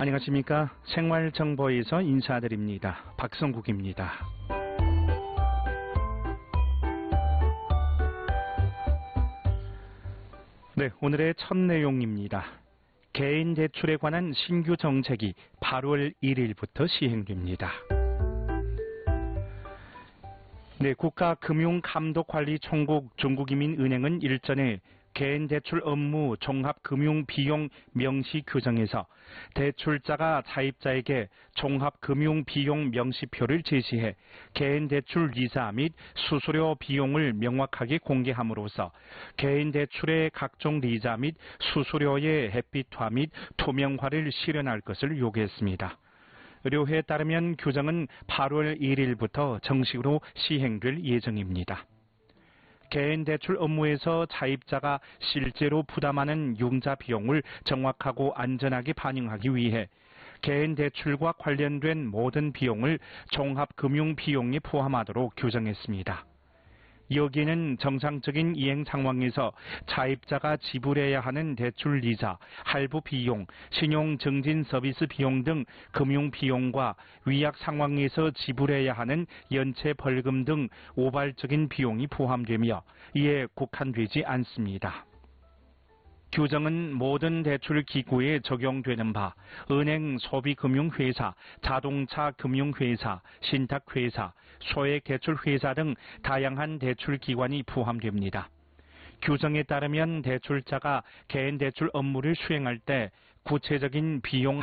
안녕하십니까. 생활정보에서 인사드립니다. 박성국입니다. 네, 오늘의 첫 내용입니다. 개인 대출에 관한 신규 정책이 8월 1일부터 시행됩니다. 네, 국가금융감독관리총국 중국이민은행은 일전에 개인 대출 업무 종합금융비용 명시 규정에서 대출자가 차입자에게 종합금융비용 명시표를 제시해 개인 대출 이자 및 수수료 비용을 명확하게 공개함으로써 개인 대출의 각종 이자 및 수수료의 햇빛화 및 투명화를 실현할 것을 요구했습니다. 의료회에 따르면 규정은 8월 1일부터 정식으로 시행될 예정입니다. 개인 대출 업무에서 차입자가 실제로 부담하는 융자 비용을 정확하고 안전하게 반영하기 위해 개인 대출과 관련된 모든 비용을 종합금융 비용에 포함하도록 규정했습니다. 여기에는 정상적인 이행 상황에서 차입자가 지불해야 하는 대출 이자, 할부 비용, 신용 증진 서비스 비용 등 금융 비용과 위약 상황에서 지불해야 하는 연체 벌금 등 우발적인 비용이 포함되며 이에 국한되지 않습니다. 규정은 모든 대출 기구에 적용되는 바 은행, 소비금융회사, 자동차 금융회사, 신탁회사, 소액대출회사 등 다양한 대출기관이 포함됩니다. 규정에 따르면 대출자가 개인 대출 업무를 수행할 때 구체적인 비용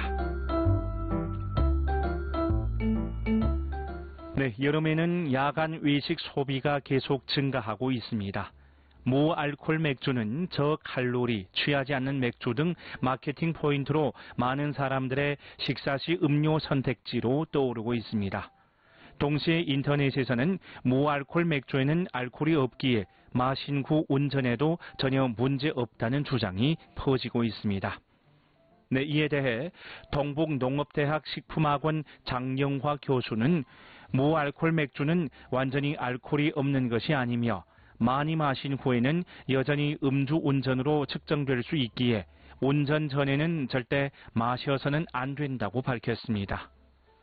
여름에는 야간 외식 소비가 계속 증가하고 있습니다. 무알콜 맥주는 저칼로리, 취하지 않는 맥주 등 마케팅 포인트로 많은 사람들의 식사 시 음료 선택지로 떠오르고 있습니다. 동시에 인터넷에서는 무알콜 맥주에는 알코올이 없기에 마신 후 운전해도 전혀 문제 없다는 주장이 퍼지고 있습니다. 이에 대해 동북농업대학 식품학원 장영화 교수는 무알콜 맥주는 완전히 알코올이 없는 것이 아니며 많이 마신 후에는 여전히 음주운전으로 측정될 수 있기에 운전 전에는 절대 마셔서는 안 된다고 밝혔습니다.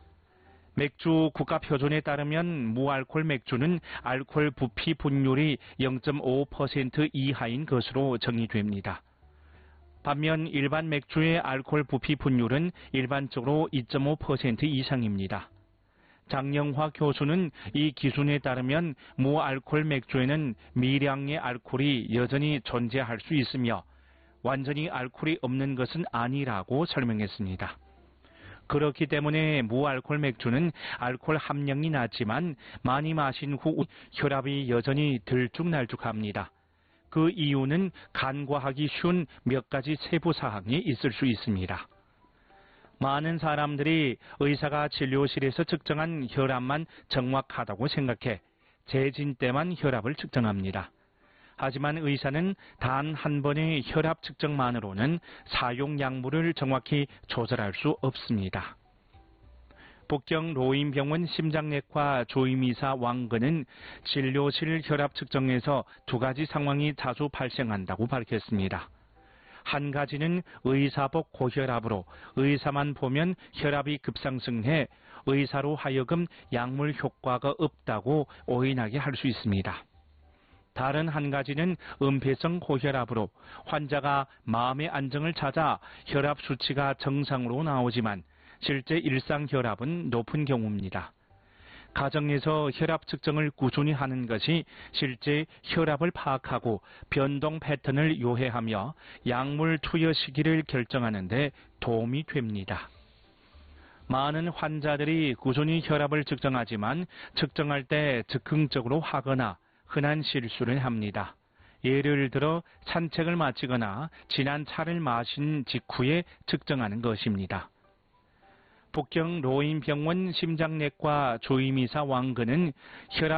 맥주 국가표준에 따르면 무알콜 맥주는 알코올 부피 분율이 0.5% 이하인 것으로 정의됩니다. 반면 일반 맥주의 알코올 부피 분율은 일반적으로 2.5% 이상입니다. 장영화 교수는 이 기준에 따르면 무알콜 맥주에는 미량의 알코올이 여전히 존재할 수 있으며 완전히 알코올이 없는 것은 아니라고 설명했습니다. 그렇기 때문에 무알콜 맥주는 알코올 함량이 낮지만 많이 마신 후 혈압이 여전히 들쭉날쭉합니다. 그 이유는 간과하기 쉬운 몇 가지 세부 사항이 있을 수 있습니다. 많은 사람들이 의사가 진료실에서 측정한 혈압만 정확하다고 생각해 재진 때만 혈압을 측정합니다. 하지만 의사는 단 한 번의 혈압 측정만으로는 사용 약물을 정확히 조절할 수 없습니다. 북경 로인병원 심장내과 조임의사 왕근은 진료실 혈압 측정에서 두 가지 상황이 자주 발생한다고 밝혔습니다. 한 가지는 의사복 고혈압으로 의사만 보면 혈압이 급상승해 의사로 하여금 약물 효과가 없다고 오인하게 할 수 있습니다. 다른 한 가지는 은폐성 고혈압으로 환자가 마음의 안정을 찾아 혈압 수치가 정상으로 나오지만 실제 일상 혈압은 높은 경우입니다. 가정에서 혈압 측정을 꾸준히 하는 것이 실제 혈압을 파악하고 변동 패턴을 요해하며 약물 투여 시기를 결정하는 데 도움이 됩니다. 많은 환자들이 꾸준히 혈압을 측정하지만 측정할 때 즉흥적으로 하거나 흔한 실수를 합니다. 예를 들어 산책을 마치거나 진한 차를 마신 직후에 측정하는 것입니다. 북경 로인병원 심장내과 조임의사 왕근은 혈압